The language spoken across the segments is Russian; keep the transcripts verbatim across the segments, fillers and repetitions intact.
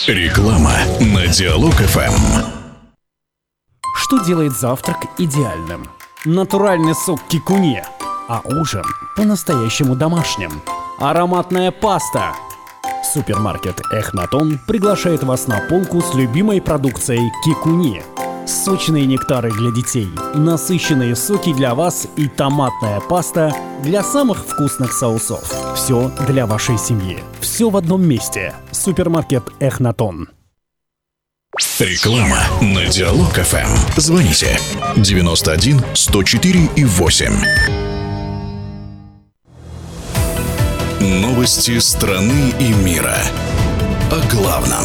Реклама на Диалог-ФМ. Что делает завтрак идеальным? Натуральный сок кикуне, а ужин по-настоящему домашним. Ароматная паста. Супермаркет Эхнатон приглашает вас на полку с любимой продукцией кикуне. Сочные нектары для детей, насыщенные соки для вас и томатная паста для самых вкусных соусов. Все для вашей семьи. Все в одном месте. Супермаркет Эхнатон. Реклама на Диалог-ФМ. Звоните девяносто один сто четыре и восемь. Новости страны и мира. О главном.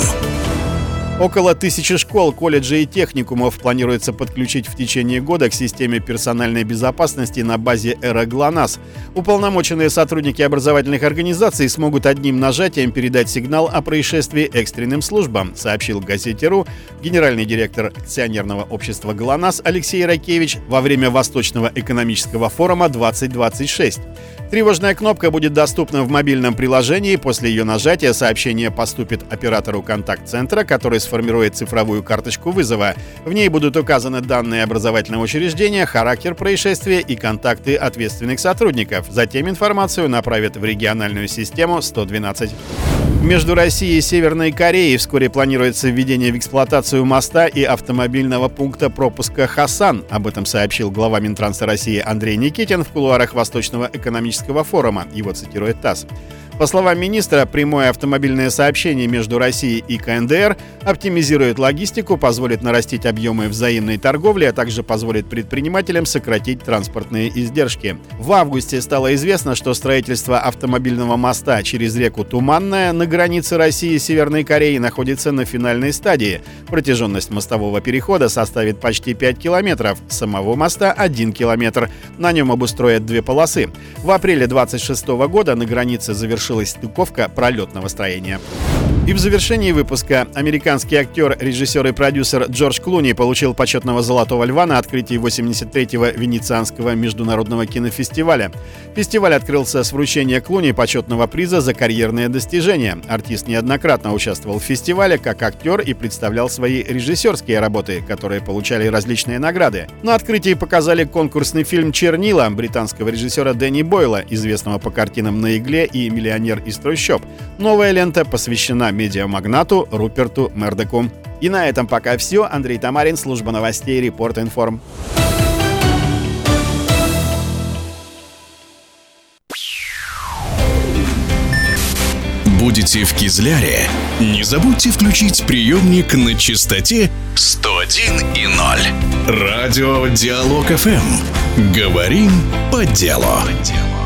Около тысячи школ, колледжей и техникумов планируется подключить в течение года к системе персональной безопасности на базе Эра ГЛОНАСС. Уполномоченные сотрудники образовательных организаций смогут одним нажатием передать сигнал о происшествии экстренным службам, сообщил в газете РУ генеральный директор акционерного общества ГЛОНАСС Алексей Ракевич во время Восточного экономического форума двадцать двадцать шесть. Тревожная кнопка будет доступна в мобильном приложении. После ее нажатия сообщение поступит оператору контакт-центра, который сформирует цифровую карточку вызова. В ней будут указаны данные образовательного учреждения, характер происшествия и контакты ответственных сотрудников. Затем информацию направят в региональную систему сто двенадцать. Между Россией и Северной Кореей вскоре планируется введение в эксплуатацию моста и автомобильного пункта пропуска Хасан. Об этом сообщил глава Минтранса России Андрей Никитин в кулуарах Восточного экономического форума. Его цитирует ТАСС. По словам министра, прямое автомобильное сообщение между Россией и КНДР оптимизирует логистику, позволит нарастить объемы взаимной торговли, а также позволит предпринимателям сократить транспортные издержки. В августе стало известно, что строительство автомобильного моста через реку Туманная на границе России и Северной Кореи находится на финальной стадии. Протяженность мостового перехода составит почти пять километров, самого моста — один километр. На нем обустроят две полосы. В апреле двадцать шестого года на границе завершилась стыковка пролетного строения. И в завершении выпуска американский актер, режиссер и продюсер Джордж Клуни получил почетного «Золотого льва» на открытии восемьдесят третьего Венецианского международного кинофестиваля. Фестиваль открылся с вручения Клуни почетного приза за карьерные достижения. Артист неоднократно участвовал в фестивале как актер и представлял свои режиссерские работы, которые получали различные награды. На открытии показали конкурсный фильм «Чернила» британского режиссера Дэнни Бойла, известного по картинам «На игле» и «Миллионер из трущоб». Новая лента посвящена медиамагнату Руперту Мердоку. И на этом пока все. Андрей Тамарин, служба новостей Репорт Информ. Будете в Кизляре? Не забудьте включить приемник на частоте сто один и ноль. Радио Диалог-ФМ. Говорим по делу.